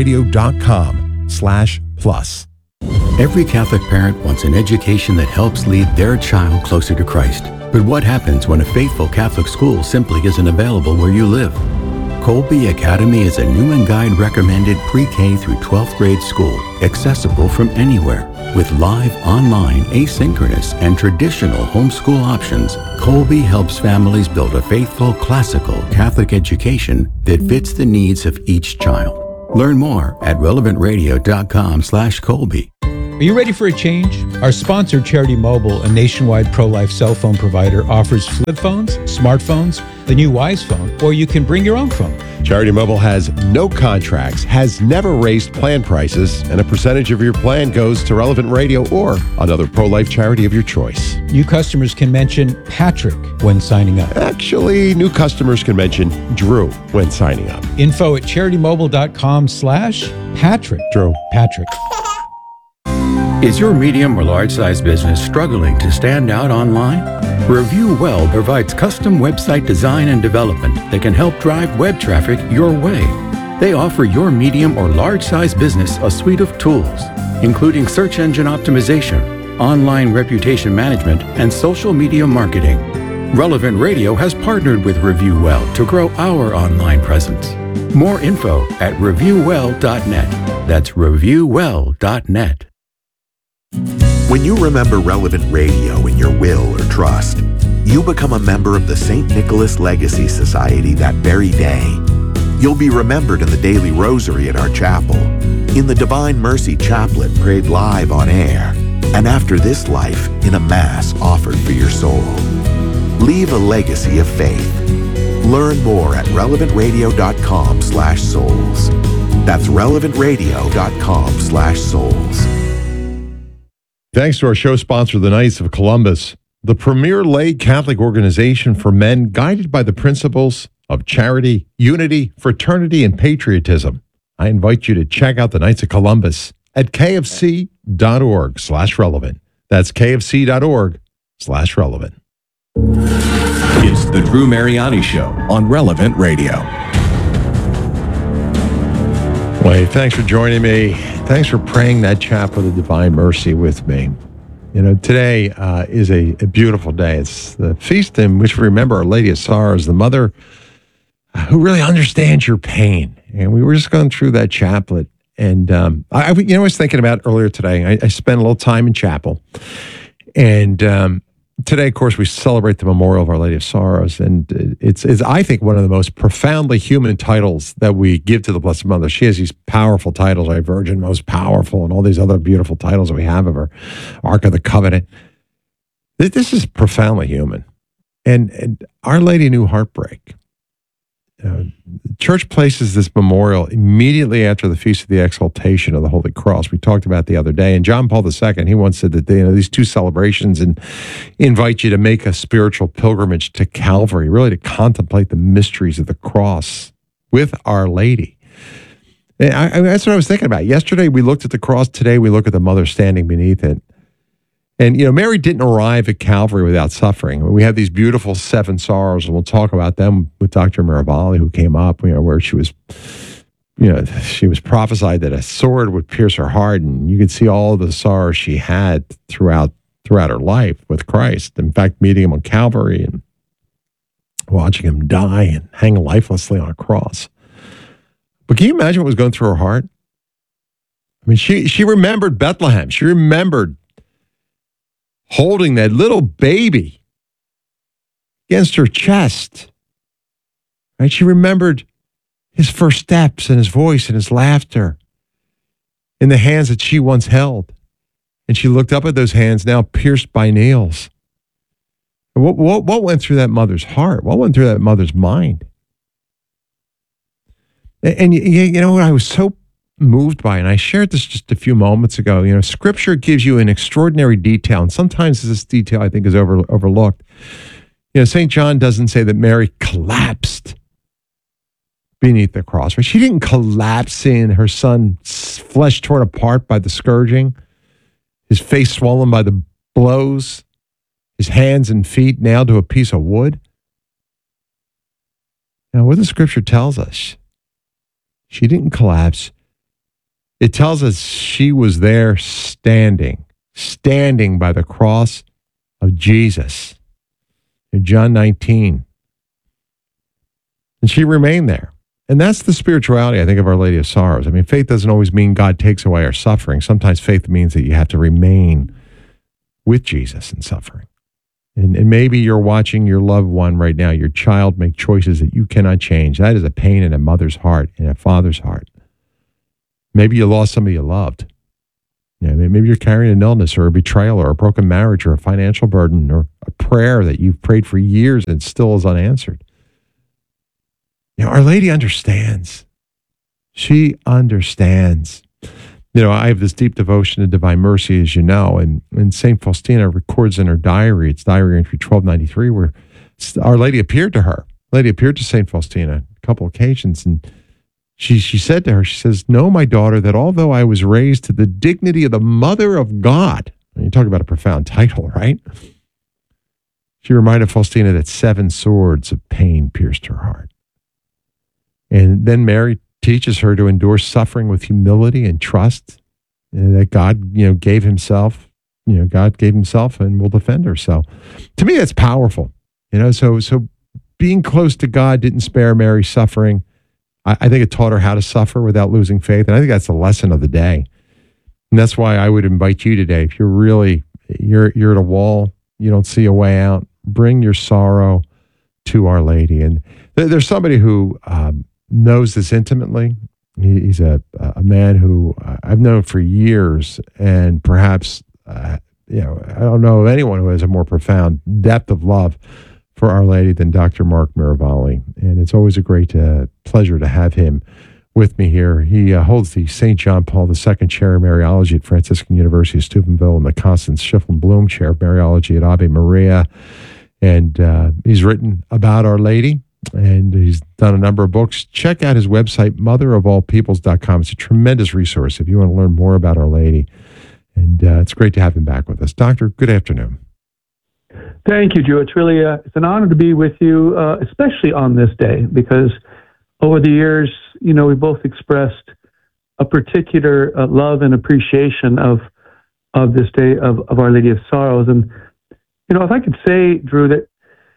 relevantradio.com/plus. Every Catholic parent wants an education that helps lead their child closer to Christ. But what happens when a faithful Catholic school simply isn't available where you live? Colby Academy is a new and guide recommended pre-K through 12th grade school, accessible from anywhere. With live, online, asynchronous, and traditional homeschool options, Colby helps families build a faithful, classical Catholic education that fits the needs of each child. Learn more at relevantradio.com/Colby. Are you ready for a change? Our sponsor, Charity Mobile, a nationwide pro-life cell phone provider, offers flip phones, smartphones, the new Wise phone, or you can bring your own phone. Charity Mobile has no contracts, has never raised plan prices, and a percentage of your plan goes to Relevant Radio or another pro-life charity of your choice. New customers can mention Patrick when signing up. Actually, new customers can mention Drew when signing up. Info at CharityMobile.com/Patrick. Drew. Patrick. Is your medium or large size business struggling to stand out online? Review Well provides custom website design and development that can help drive web traffic your way. They offer your medium or large size business a suite of tools, including search engine optimization, online reputation management, and social media marketing. Relevant Radio has partnered with Review Well to grow our online presence. More info at reviewwell.net. That's reviewwell.net. When you remember Relevant Radio in your will or trust, you become a member of the St. Nicholas Legacy Society that very day. You'll be remembered in the daily rosary at our chapel, in the Divine Mercy Chaplet prayed live on air, and after this life in a Mass offered for your soul. Leave a legacy of faith. Learn more at relevantradio.com/souls. That's relevantradio.com/souls. Thanks to our show sponsor, the Knights of Columbus, the premier lay Catholic organization for men guided by the principles of charity, unity, fraternity, and patriotism. I invite you to check out the Knights of Columbus at kfc.org/relevant. That's kfc.org/relevant. It's the Drew Mariani Show on Relevant Radio. Wait, thanks for joining me. Thanks for praying that Chaplet of Divine Mercy with me. You know, today is a beautiful day. It's the feast in which we remember Our Lady of Sorrows, the mother who really understands your pain. And we were just going through that chaplet. And I was thinking about earlier today, I spent a little time in chapel. And today, of course, we celebrate the memorial of Our Lady of Sorrows, and it's I think, one of the most profoundly human titles that we give to the Blessed Mother. She has these powerful titles, like Virgin Most Powerful, and all these other beautiful titles that we have of her, Ark of the Covenant. This is profoundly human, and Our Lady knew heartbreak. The church places this memorial immediately after the Feast of the Exaltation of the Holy Cross. We talked about the other day, and John Paul II, he once said that these two celebrations invite you to make a spiritual pilgrimage to Calvary, really to contemplate the mysteries of the cross with Our Lady. And that's what I was thinking about. Yesterday we looked at the cross. Today we look at the mother standing beneath it. And, Mary didn't arrive at Calvary without suffering. We have these beautiful 7 sorrows, and we'll talk about them with Dr. Mirabali, who came up, where she was prophesied that a sword would pierce her heart, and you could see all the sorrows she had throughout her life with Christ. In fact, meeting him on Calvary and watching him die and hang lifelessly on a cross. But can you imagine what was going through her heart? I mean, she remembered Bethlehem. She remembered holding that little baby against her chest. Right? She remembered his first steps and his voice and his laughter in the hands that she once held. And she looked up at those hands now pierced by nails. What went through that mother's heart? What went through that mother's mind? And you know what I was so moved by, and I shared this just a few moments ago, Scripture gives you an extraordinary detail, and sometimes this detail I think is overlooked. St. John doesn't say that Mary collapsed beneath the cross. Right? She didn't collapse in her son's flesh torn apart by the scourging, his face swollen by the blows, his hands and feet nailed to a piece of wood. Now, what the scripture tells us, she didn't collapse. It tells us she was there standing by the cross of Jesus in John 19. And she remained there. And that's the spirituality, I think, of Our Lady of Sorrows. I mean, faith doesn't always mean God takes away our suffering. Sometimes faith means that you have to remain with Jesus in suffering. And maybe you're watching your loved one right now, your child, make choices that you cannot change. That is a pain in a mother's heart, in a father's heart. Maybe you lost somebody you loved. You know, maybe you're carrying an illness or a betrayal or a broken marriage or a financial burden or a prayer that you've prayed for years and still is unanswered. You know, Our Lady understands. She understands. You know, I have this deep devotion to Divine Mercy, as you know, and St. Faustina records in her diary, it's diary entry 1293, where Our Lady appeared to her. Lady appeared to St. Faustina a couple occasions, and she said to her, she says, "Know, my daughter, that although I was raised to the dignity of the Mother of God," and you talk about a profound title, right? She reminded Faustina that 7 swords of pain pierced her heart. And then Mary teaches her to endure suffering with humility and trust, and that God, gave himself, God gave himself and will defend her. So to me, that's powerful. So being close to God didn't spare Mary suffering. I think it taught her how to suffer without losing faith. And I think that's the lesson of the day. And that's why I would invite you today, if you're at a wall, you don't see a way out, bring your sorrow to Our Lady. And there's somebody who knows this intimately. He's a man who I've known for years, and perhaps, I don't know of anyone who has a more profound depth of love for Our Lady than Dr. Mark Miravalli. And it's always a great pleasure to have him with me here. He holds the St. John Paul II Chair of Mariology at Franciscan University of Steubenville and the Constance Schifflin Bloom Chair of Mariology at Ave Maria. And he's written about Our Lady, and he's done a number of books. Check out his website, motherofallpeoples.com. It's a tremendous resource if you want to learn more about Our Lady. And it's great to have him back with us. Doctor, good afternoon. Thank you, Drew. It's really it's an honor to be with you, especially on this day, because over the years, we both expressed a particular love and appreciation of this day of Our Lady of Sorrows. And, if I could say, Drew, that,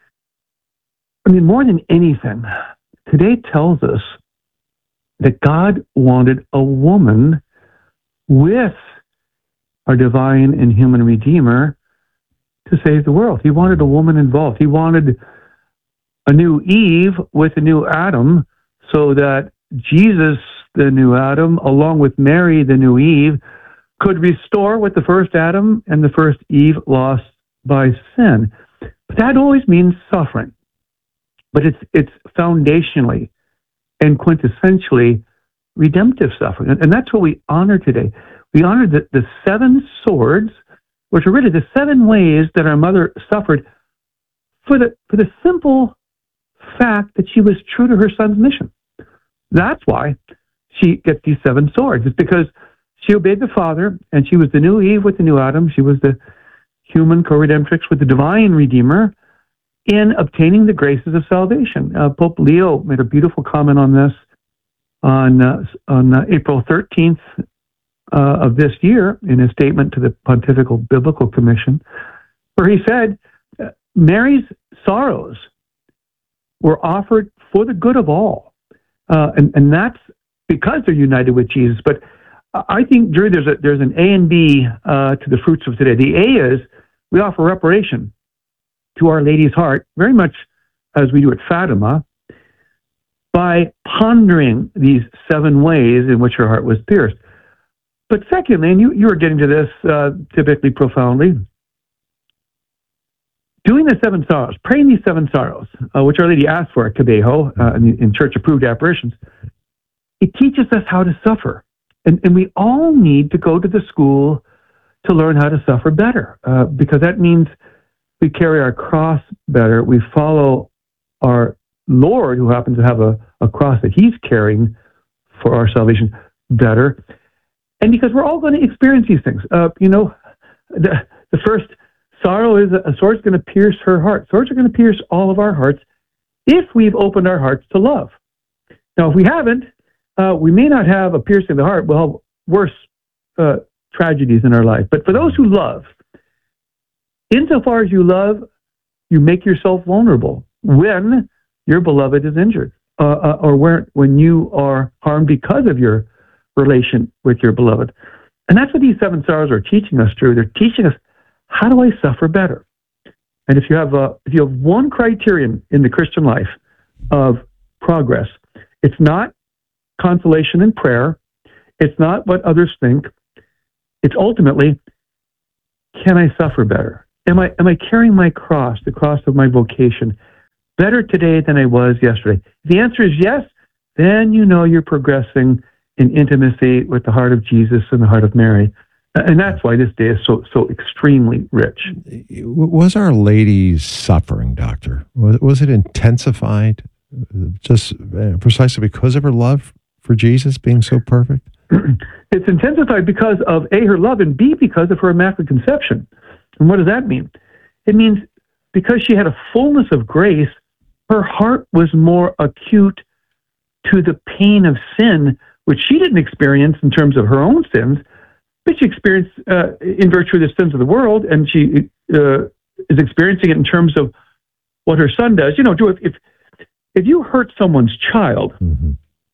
more than anything, today tells us that God wanted a woman with our divine and human Redeemer to save the world. He wanted a woman involved. He wanted a new Eve with a new Adam, so that Jesus, the new Adam, along with Mary, the new Eve, could restore what the first Adam and the first Eve lost by sin. But that always means suffering. But it's foundationally and quintessentially redemptive suffering. And that's what we honor today. We honor the 7 swords, which are really the 7 ways that our mother suffered for the simple fact that she was true to her son's mission. That's why she gets these 7 swords. It's because she obeyed the Father, and she was the new Eve with the new Adam. She was the human co-redemptrix with the divine Redeemer in obtaining the graces of salvation. Pope Leo made a beautiful comment on this on April 13th of this year in his statement to the Pontifical Biblical Commission, where he said, Mary's sorrows were offered for the good of all. And that's because they're united with Jesus. But I think, Drew, there's an A and B to the fruits of today. The A is we offer reparation to Our Lady's heart, very much as we do at Fatima, by pondering these 7 ways in which her heart was pierced. But secondly, and you were getting to this typically profoundly, doing the 7 sorrows, praying these 7 sorrows, which Our Lady asked for at Cabejo in church-approved apparitions, it teaches us how to suffer. And we all need to go to the school to learn how to suffer better, because that means we carry our cross better, we follow our Lord, who happens to have a cross that he's carrying for our salvation, better. And because we're all going to experience these things. The first sorrow is a sword's going to pierce her heart. Swords are going to pierce all of our hearts if we've opened our hearts to love. Now, if we haven't, we may not have a piercing of the heart. We'll have worse tragedies in our life. But for those who love, insofar as you love, you make yourself vulnerable when your beloved is injured, or when you are harmed because of your relation with your beloved. And that's what these 7 sorrows are teaching us, Drew. They're teaching us, how do I suffer better? And if you have one criterion in the Christian life of progress, it's not consolation in prayer. It's not what others think. It's ultimately, can I suffer better? Am I carrying my cross, the cross of my vocation, better today than I was yesterday? If the answer is yes, then you know you're progressing in intimacy with the heart of Jesus and the heart of Mary. And that's why this day is so extremely rich. Was Our Lady's suffering, Doctor, was it intensified just precisely because of her love for Jesus being so perfect? It's intensified because of A, her love, and B, because of her Immaculate Conception. And what does that mean? It means because she had a fullness of grace, her heart was more acute to the pain of sin, which she didn't experience in terms of her own sins, but she experienced in virtue of the sins of the world, and she is experiencing it in terms of what her son does. Drew, if you hurt someone's child, mm-hmm.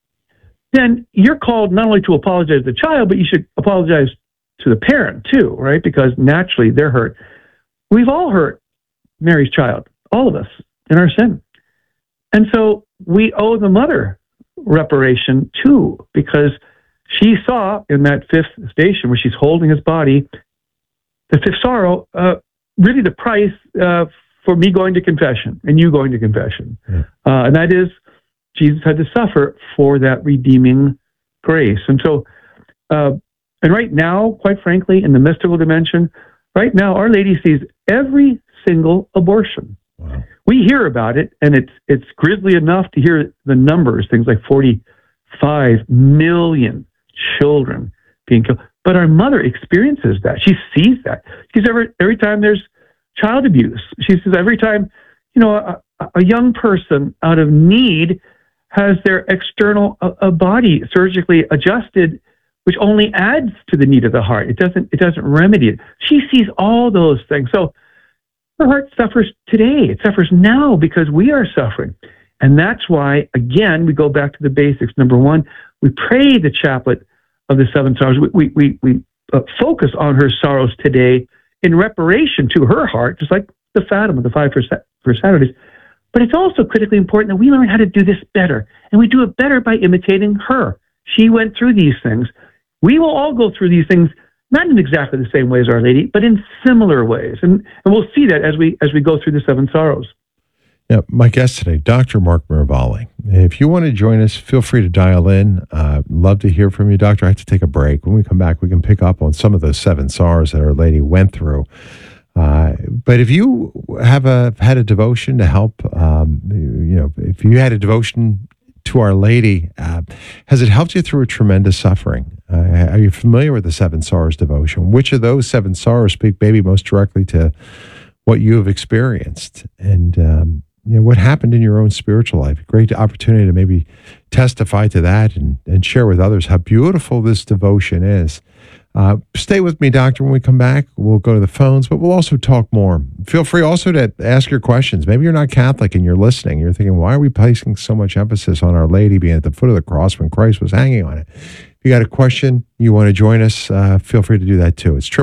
then you're called not only to apologize to the child, but you should apologize to the parent too, right? Because naturally they're hurt. We've all hurt Mary's child, all of us, in our sin. And so we owe the mother reparation too, because she saw in that 5th station where she's holding his body, the 5th sorrow, really the price for me going to confession and you going to confession. Yeah. And that is, Jesus had to suffer for that redeeming grace. And so, and right now, quite frankly, in the mystical dimension, right now, Our Lady sees every single abortion. Wow. We hear about it, and it's grisly enough to hear the numbers, things like 45 million children being killed. But our mother experiences that. She sees that. She's every time there's child abuse. She says every time, a young person out of need has their external body surgically adjusted, which only adds to the need of the heart. It doesn't remedy it. She sees all those things. So her heart suffers today. It suffers now because we are suffering. And that's why, again, we go back to the basics. Number one, we pray the chaplet of the 7 sorrows. We focus on her sorrows today in reparation to her heart, just like the Fatima, the 5 for Saturdays. But it's also critically important that we learn how to do this better. And we do it better by imitating her. She went through these things. We will all go through these things, not in exactly the same way as Our Lady, but in similar ways. And we'll see that as we go through the 7 sorrows. Yeah, my guest today, Dr. Mark Miravalle. If you want to join us, feel free to dial in. Love to hear from you, Doctor. I have to take a break. When we come back, we can pick up on some of those 7 sorrows that Our Lady went through. But if you have had a devotion to help, if you had a devotion to Our Lady, has it helped you through a tremendous suffering? Are you familiar with the 7 sorrows devotion? Which of those 7 sorrows speak maybe most directly to what you have experienced? And what happened in your own spiritual life? A great opportunity to maybe testify to that and share with others how beautiful this devotion is. Stay with me, Doctor. When we come back, we'll go to the phones, but we'll also talk more. Feel free also to ask your questions. Maybe you're not Catholic and you're listening. You're thinking, why are we placing so much emphasis on Our Lady being at the foot of the cross when Christ was hanging on it? If you got a question, you want to join us, feel free to do that too. It's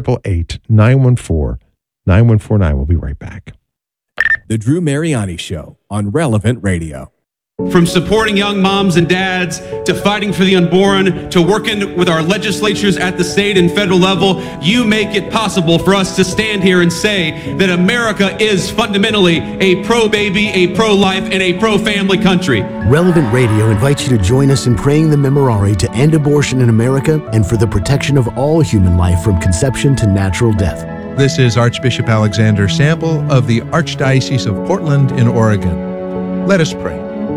888-914-9149. We'll be right back. The Drew Mariani Show on Relevant Radio. From supporting young moms and dads, to fighting for the unborn, to working with our legislatures at the state and federal level, you make it possible for us to stand here and say that America is fundamentally a pro-baby, a pro-life, and a pro-family country. Relevant Radio invites you to join us in praying the Memorare to end abortion in America and for the protection of all human life from conception to natural death. This is Archbishop Alexander Sample of the Archdiocese of Portland in Oregon. Let us pray.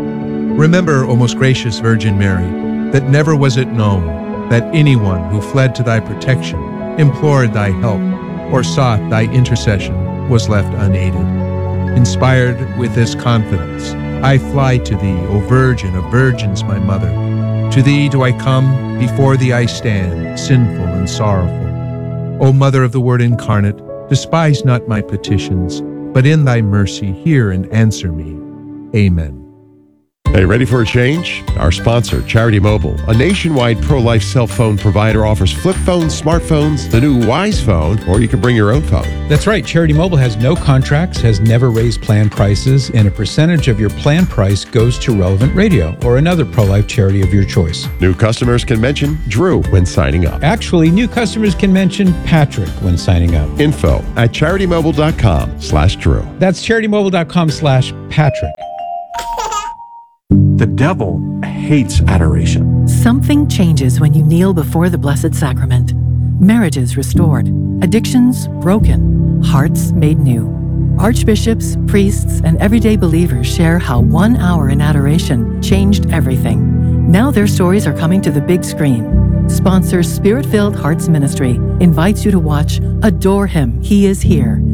Remember, O most gracious Virgin Mary, that never was it known that anyone who fled to thy protection, implored thy help, or sought thy intercession was left unaided. Inspired with this confidence, I fly to thee, O Virgin of Virgins, my mother. To thee do I come, before thee I stand, sinful and sorrowful. O Mother of the Word incarnate, despise not my petitions, but in thy mercy hear and answer me. Amen. Hey, ready for a change? Our sponsor, Charity Mobile, a nationwide pro-life cell phone provider, offers flip phones, smartphones, the new Wise phone, or you can bring your own phone. That's right. Charity Mobile has no contracts, has never raised plan prices, and a percentage of your plan price goes to Relevant Radio or another pro-life charity of your choice. New customers can mention Drew when signing up. Actually, new customers can mention Patrick when signing up. Info at CharityMobile.com/Drew. That's CharityMobile.com/Patrick. The devil hates adoration. Something changes when you kneel before the Blessed Sacrament. Marriages restored, addictions broken, hearts made new. Archbishops, priests, and everyday believers share how 1 hour in adoration changed everything. Now their stories are coming to the big screen. Sponsor Spirit-Filled Hearts Ministry invites you to watch Adore Him, He is Here,